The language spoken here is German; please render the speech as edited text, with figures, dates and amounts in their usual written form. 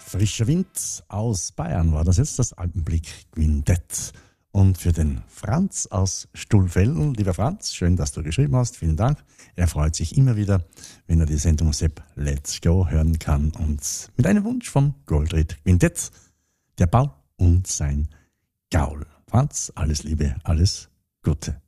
Frischer Wind aus Bayern war das jetzt, das Alpenblick-Quintett. Und für den Franz aus Stulfelden, lieber Franz, schön, dass du geschrieben hast, vielen Dank. Er freut sich immer wieder, wenn er die Sendung Sepp Let's Go hören kann. Und mit einem Wunsch vom Goldried Quintett, der Bau und sein Gaul. Franz, alles Liebe, alles Gute.